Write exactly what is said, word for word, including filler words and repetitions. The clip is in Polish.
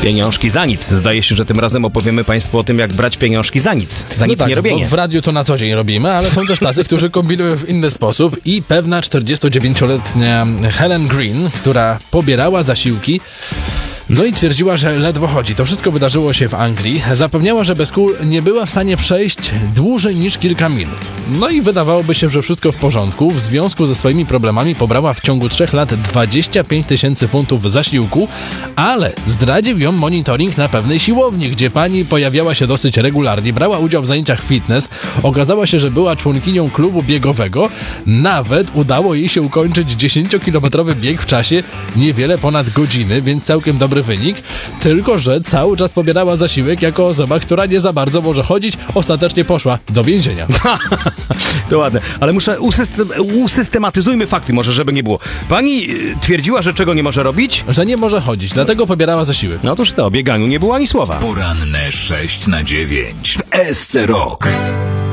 Pieniążki za nic. Zdaje się, że tym razem opowiemy Państwu o tym, jak brać pieniążki za nic. Za No nic tak, nie robienie. bo w radiu to na co dzień robimy, ale są też tacy, którzy kombinują w inny sposób i pewna czterdziestodziewięcioletnia Helen Green, która pobierała zasiłki, no i twierdziła, że ledwo chodzi. To wszystko wydarzyło się w Anglii. Zapewniała, że bez kul nie była w stanie przejść dłużej niż kilka minut. No i wydawałoby się, że wszystko w porządku. W związku ze swoimi problemami pobrała w ciągu trzech lat dwadzieścia pięć tysięcy funtów zasiłku, ale zdradził ją monitoring na pewnej siłowni, gdzie pani pojawiała się dosyć regularnie, brała udział w zajęciach fitness. Okazało się, że była członkinią klubu biegowego. Nawet udało jej się ukończyć dziesięciokilometrowy bieg w czasie niewiele ponad godziny, więc całkiem dobry wynik, tylko że cały czas pobierała zasiłek jako osoba, która nie za bardzo może chodzić, ostatecznie poszła do więzienia. To ładne, ale muszę usystem, usystematyzujmy fakty może, żeby nie było. Pani y, twierdziła, że czego nie może robić? Że nie może chodzić, dlatego pobierała zasiłek. No otóż to, o bieganiu nie było ani słowa. Poranne sześć na dziewięć w S C Rock.